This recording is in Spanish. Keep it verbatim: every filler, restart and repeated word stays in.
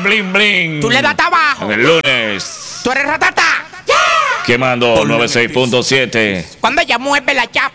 bling bling. Tú le das abajo. En el lunes. Tú eres ratata. Quemando noventa y seis punto siete. Cuando ella mueve la chapa.